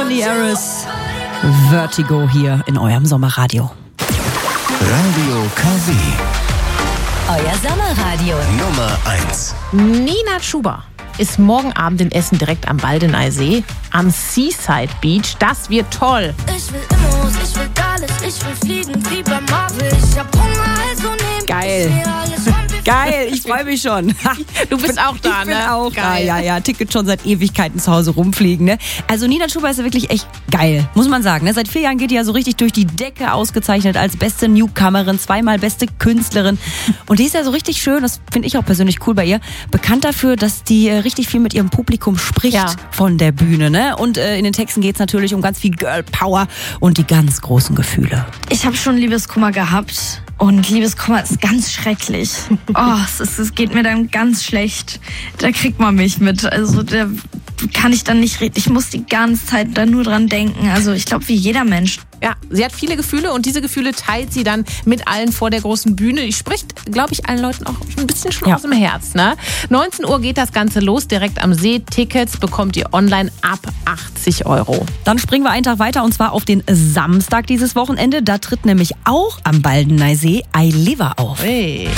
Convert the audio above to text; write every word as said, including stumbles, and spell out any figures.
Billy Eilish, Vertigo hier in eurem Sommerradio. Radio K W. Euer Sommerradio. Nummer eins. Nina Chuba ist morgen Abend in Essen direkt am Baldeneysee am Seaside Beach. Das wird toll. Ich will Immos, ich will alles, ich will fliegen wie bei Marvel. Ich hab Hunger, also nehm Geil. ich mir alles an. Geil, ich freue mich schon. Du bist auch da, ich bin ne? auch Geil. da, ja, ja. Ticket schon seit Ewigkeiten zu Hause rumfliegen, ne? Also Nina Chuba ist ja wirklich echt geil, muss man sagen, ne? Seit vier Jahren geht die ja so richtig durch die Decke, ausgezeichnet als beste Newcomerin, zweimal beste Künstlerin. Und die ist ja so richtig schön, das finde ich auch persönlich cool bei ihr, bekannt dafür, dass die äh, richtig viel mit ihrem Publikum spricht Ja. von der Bühne, ne? Und äh, in den Texten geht es natürlich um ganz viel Girl Power und die ganz großen Gefühle. Ich habe schon Liebeskummer gehabt und Liebeskummer ist ganz schrecklich. Oh, es, ist, es geht mir dann ganz schlecht. Da kriegt man mich mit. Also da kann ich dann nicht reden. Ich muss die ganze Zeit da nur dran denken. Also ich glaube, wie jeder Mensch. Ja, sie hat viele Gefühle und diese Gefühle teilt sie dann mit allen vor der großen Bühne. Die spricht, glaube ich, allen Leuten auch ein bisschen schon Ja. aus dem Herz. Ne? neunzehn Uhr geht das Ganze los, direkt am See. Tickets bekommt ihr online ab achtzig Euro. Dann springen wir einen Tag weiter und zwar auf den Samstag dieses Wochenende. Da tritt nämlich auch am Baldeneysee Ailiva auf. Hey.